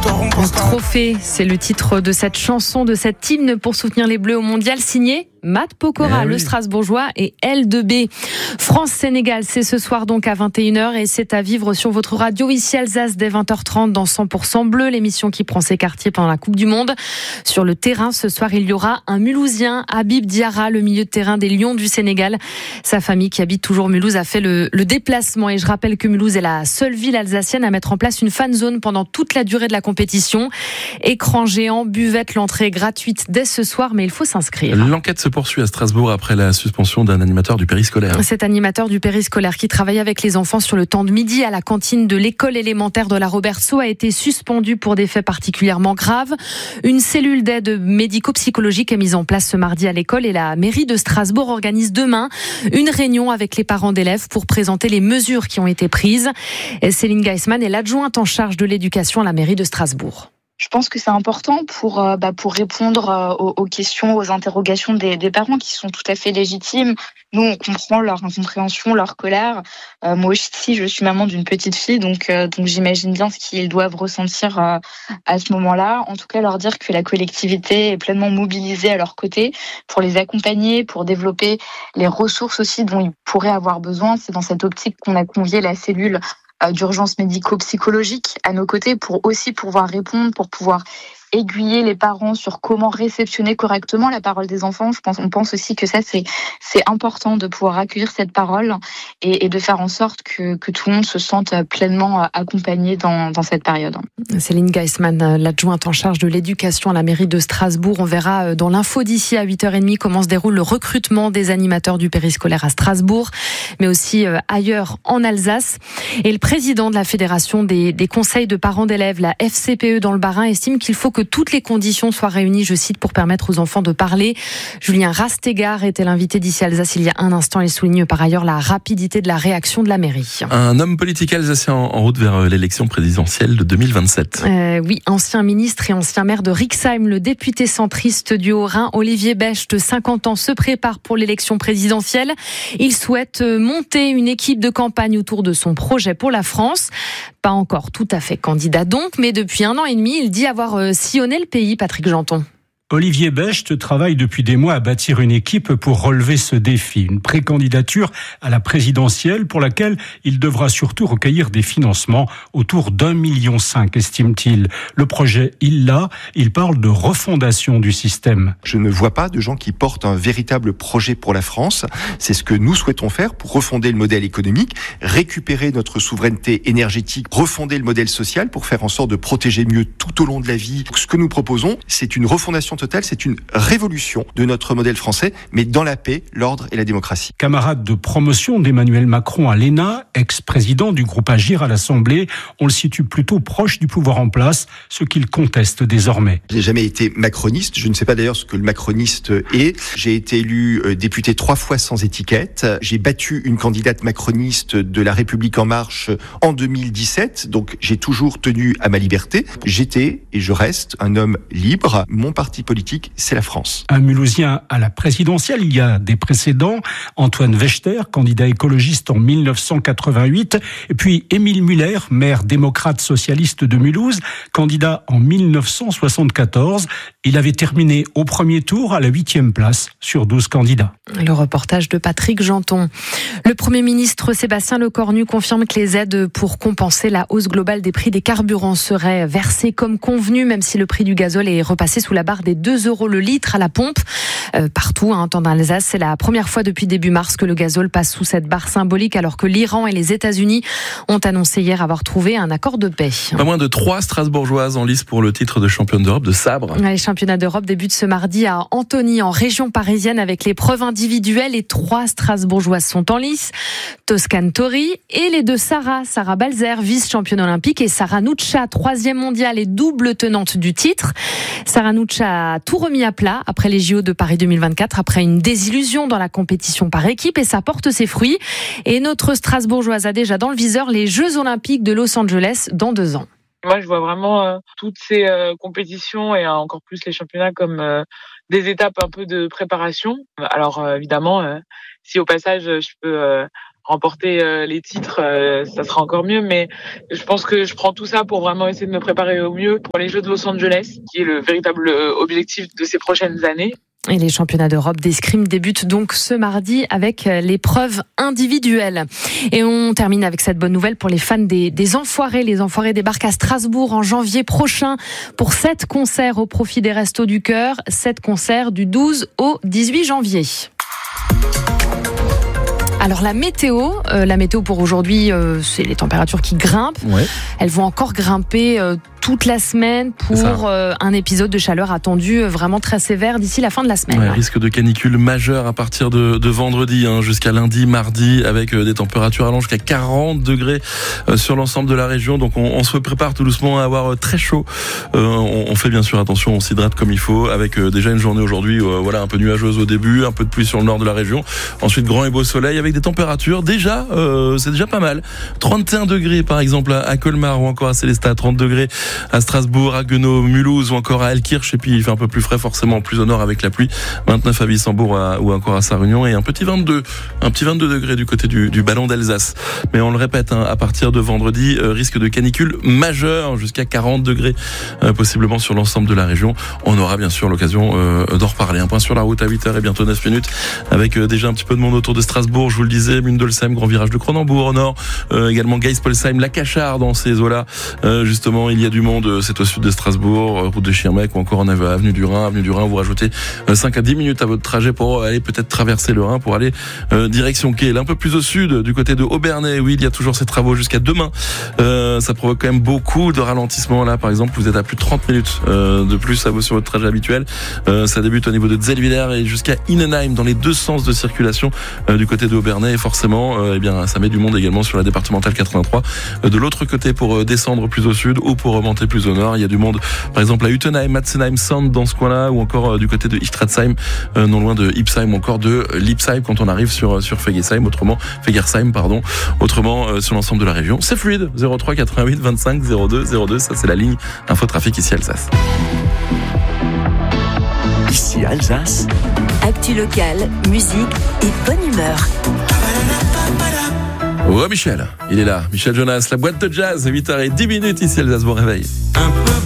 Trophée, c'est le titre de cette chanson, de cet hymne pour soutenir les Bleus au Mondial, signé Matt Pokora, le Strasbourgeois, et L2B. France-Sénégal, c'est ce soir donc à 21h et c'est à vivre sur votre radio ici Alsace dès 20h30 dans 100% Bleu, l'émission qui prend ses quartiers pendant la Coupe du Monde. Sur le terrain, ce soir, il y aura un Mulhousien, Habib Diarra, le milieu de terrain des Lions du Sénégal. Sa famille qui habite toujours Mulhouse a fait le déplacement et je rappelle que Mulhouse est la seule ville alsacienne à mettre en place une fan zone pendant toute la durée de la compétition. Écran géant, buvette, l'entrée est gratuite dès ce soir, mais il faut s'inscrire. L'enquête se poursuit à Strasbourg après la suspension d'un animateur du périscolaire. Cet animateur du périscolaire qui travaillait avec les enfants sur le temps de midi à la cantine de l'école élémentaire de la Robertsau a été suspendu pour des faits particulièrement graves. Une cellule d'aide médico-psychologique est mise en place ce mardi à l'école et la mairie de Strasbourg organise demain une réunion avec les parents d'élèves pour présenter les mesures qui ont été prises. Céline Geisman est l'adjointe en charge de l'éducation à la mairie de Strasbourg. Je pense que c'est important pour répondre aux questions, aux interrogations des parents qui sont tout à fait légitimes. Nous, on comprend leur incompréhension, leur colère. Moi aussi, je suis maman d'une petite fille, donc j'imagine bien ce qu'ils doivent ressentir à ce moment-là. En tout cas, leur dire que la collectivité est pleinement mobilisée à leur côté pour les accompagner, pour développer les ressources aussi dont ils pourraient avoir besoin. C'est dans cette optique qu'on a convié la cellule d'urgence médico-psychologique à nos côtés pour aussi pouvoir répondre, pour pouvoir aiguiller les parents sur comment réceptionner correctement la parole des enfants. On pense aussi que ça, c'est important de pouvoir accueillir cette parole et de faire en sorte que tout le monde se sente pleinement accompagné dans cette période. Céline Geisman, l'adjointe en charge de l'éducation à la mairie de Strasbourg. On verra dans l'info d'ici à 8h30 comment se déroule le recrutement des animateurs du périscolaire à Strasbourg, mais aussi ailleurs en Alsace. Et le président de la Fédération des conseils de parents d'élèves, la FCPE dans le Bas-Rhin, estime qu'il faut que toutes les conditions soient réunies, je cite, pour permettre aux enfants de parler. Julien Rastegard était l'invité d'ici Alsace il y a un instant. Il souligne par ailleurs la rapidité de la réaction de la mairie. Un homme politique alsacien en route vers l'élection présidentielle de 2027. Oui, ancien ministre et ancien maire de Rixheim, le député centriste du Haut-Rhin, Olivier Becht, 50 ans, se prépare pour l'élection présidentielle. Il souhaite monter une équipe de campagne autour de son projet pour la France. Pas encore tout à fait candidat donc, mais depuis 1 an et demi, il dit avoir sillonné le pays, Patrick Janton. Olivier Becht travaille depuis des mois à bâtir une équipe pour relever ce défi. Une précandidature à la présidentielle pour laquelle il devra surtout recueillir des financements autour d'1,5 million, estime-t-il. Le projet, il l'a. Il parle de refondation du système. Je ne vois pas de gens qui portent un véritable projet pour la France. C'est ce que nous souhaitons faire pour refonder le modèle économique, récupérer notre souveraineté énergétique, refonder le modèle social pour faire en sorte de protéger mieux tout au long de la vie. Ce que nous proposons, c'est une refondation totale, c'est une révolution de notre modèle français, mais dans la paix, l'ordre et la démocratie. Camarade de promotion d'Emmanuel Macron à l'ENA, ex-président du groupe Agir à l'Assemblée, on le situe plutôt proche du pouvoir en place, ce qu'il conteste désormais. Je n'ai jamais été macroniste, je ne sais pas d'ailleurs ce que le macroniste est. J'ai été élu député 3 fois sans étiquette. J'ai battu une candidate macroniste de La République En Marche en 2017, donc j'ai toujours tenu à ma liberté. J'étais et je reste un homme libre. Mon parti politique, c'est la France. Un Mulhousien à la présidentielle, il y a des précédents. Antoine Wechter, candidat écologiste en 1988. Et puis Émile Muller, maire démocrate socialiste de Mulhouse, candidat en 1974. Il avait terminé au premier tour à la 8e place sur 12 candidats. Le reportage de Patrick Janton. Le Premier ministre Sébastien Lecornu confirme que les aides pour compenser la hausse globale des prix des carburants seraient versées comme convenu, même si le prix du gazole est repassé sous la barre des 2 € le litre à la pompe. Partout, en Alsace, c'est la première fois depuis début mars que le gazole passe sous cette barre symbolique, alors que l'Iran et les États-Unis ont annoncé hier avoir trouvé un accord de paix. Pas moins de 3 Strasbourgeoises en lice pour le titre de championne d'Europe de sabre. Les championnats d'Europe débutent ce mardi à Antony, en région parisienne, avec l'épreuve individuelle. Et 3 Strasbourgeoises sont en lice. Toscane Tori et les 2 Sarah Balzer, vice-championne olympique, et Sarah Nuccia, 3e mondiale et double tenante du titre. Sarah Nuccia a tout remis à plat après les JO de Paris 2024, après une désillusion dans la compétition par équipe, et ça porte ses fruits. Et notre Strasbourgeoise a déjà dans le viseur les Jeux Olympiques de Los Angeles dans 2 ans. Moi, je vois vraiment toutes ces compétitions et encore plus les championnats comme des étapes un peu de préparation. Alors évidemment, si au passage je peux remporter les titres, ça sera encore mieux. Mais je pense que je prends tout ça pour vraiment essayer de me préparer au mieux pour les Jeux de Los Angeles, qui est le véritable objectif de ces prochaines années. Et les championnats d'Europe d'escrime débutent donc ce mardi avec l'épreuve individuelle. Et on termine avec cette bonne nouvelle pour les fans des Enfoirés. Les Enfoirés débarquent à Strasbourg en janvier prochain pour 7 concerts au profit des Restos du Cœur. 7 concerts du 12 au 18 janvier. Alors la météo pour aujourd'hui, c'est les températures qui grimpent. Ouais. Elles vont encore grimper toute la semaine pour un épisode de chaleur attendu vraiment très sévère d'ici la fin de la semaine. Ouais, risque de canicule majeur à partir de vendredi jusqu'à lundi, mardi, avec des températures allant jusqu'à 40 degrés sur l'ensemble de la région. Donc on se prépare tout doucement à avoir très chaud. On fait bien sûr attention, on s'hydrate comme il faut, avec déjà une journée aujourd'hui un peu nuageuse au début, un peu de pluie sur le nord de la région. Ensuite grand et beau soleil avec des températures déjà, c'est déjà pas mal. 31 degrés par exemple à Colmar ou encore à Célestat, 30 degrés à Strasbourg, à Guenot, Mulhouse ou encore à Altkirch, et puis il fait un peu plus frais forcément plus au nord avec la pluie, 29 à Wissembourg ou encore à Sarre-Union, et un petit 22 degrés du côté du ballon d'Alsace. Mais on le répète, à partir de vendredi, risque de canicule majeur jusqu'à 40 degrés possiblement sur l'ensemble de la région. On aura bien sûr l'occasion d'en reparler. Un point sur la route à 8h et bientôt 9 minutes avec déjà un petit peu de monde autour de Strasbourg, je vous le disais, Mundolsheim, grand virage de Cronenbourg au nord, également Geispolsheim, la Cachard dans ces eaux-là. Justement, il y a du monde, c'est au sud de Strasbourg, route de Schirmeck ou encore en avenue du Rhin. Vous rajoutez 5 à 10 minutes à votre trajet pour aller peut-être traverser le Rhin pour aller direction Kehl. Un peu plus au sud, du côté de Obernai, oui, il y a toujours ces travaux jusqu'à demain. Ça provoque quand même beaucoup de ralentissement là. Par exemple, vous êtes à plus de 30 minutes de plus sur votre trajet habituel. Ça débute au niveau de Zellwiller et jusqu'à Innenheim dans les deux sens de circulation du côté de Obernai. Et forcément, ça met du monde également sur la départementale 83 de l'autre côté pour descendre plus au sud ou pour remonter plus au nord. Il y a du monde, par exemple à Utenheim, Matzenheim, Sand dans ce coin-là, ou encore du côté de Istratzheim, non loin de Ipsheim, ou encore de Lipsheim quand on arrive sur Fegersheim, autrement sur l'ensemble de la région. C'est fluide. 03 88 25 02 02, ça c'est la ligne Infotrafic ici Alsace. Ici Alsace. Actu locale, musique et bonne humeur. Oh Michel, il est là. Michel Jonas, la boîte de jazz, 8h10 ici Alsace, bon réveil.